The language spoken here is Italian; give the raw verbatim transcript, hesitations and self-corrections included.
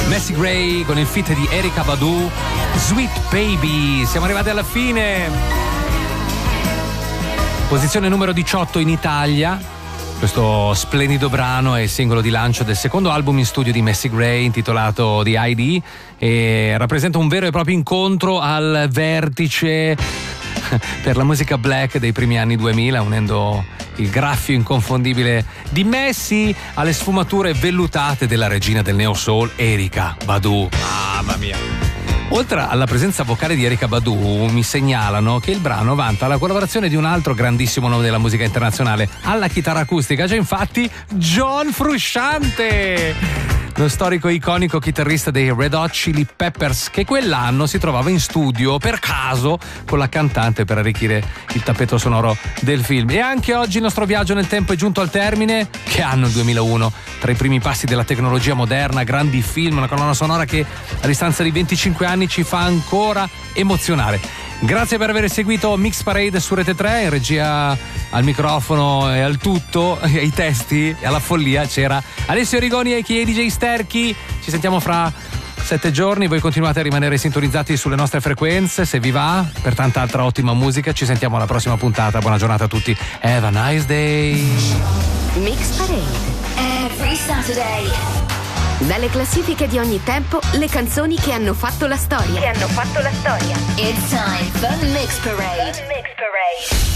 Macy Gray con il feat di Erykah Badu, Sweet Baby. Siamo arrivati alla fine. Posizione numero diciotto in Italia. Questo splendido brano è il singolo di lancio del secondo album in studio di Macy Gray, intitolato The I D, e rappresenta un vero e proprio incontro al vertice per la musica black dei primi anni duemila, unendo il graffio inconfondibile di Macy alle sfumature vellutate della regina del neo soul Erykah Badu. Mamma mia! Oltre alla presenza vocale di Erykah Badu, mi segnalano che il brano vanta la collaborazione di un altro grandissimo nome della musica internazionale alla chitarra acustica, cioè infatti John Frusciante, lo storico e iconico chitarrista dei Red Hot Chili Peppers, che quell'anno si trovava in studio per caso con la cantante per arricchire il tappeto sonoro del film. E anche oggi il nostro viaggio nel tempo è giunto al termine. Che anno il duemilauno, tra i primi passi della tecnologia moderna, grandi film, una colonna sonora che a distanza di venticinque anni ci fa ancora emozionare. Grazie per aver seguito Mix Parade su Rete tre, in regia al microfono e al tutto, e ai testi e alla follia c'era Alessio Rigoni e chi D J Sterchi. Ci sentiamo fra sette giorni, voi continuate a rimanere sintonizzati sulle nostre frequenze se vi va, per tanta altra ottima musica. Ci sentiamo alla prossima puntata, buona giornata a tutti, have a nice day. Mix Parade every Saturday. Dalle classifiche di ogni tempo, le canzoni che hanno fatto la storia. Che hanno fatto la storia. It's time for Mix Parade. Mix Parade.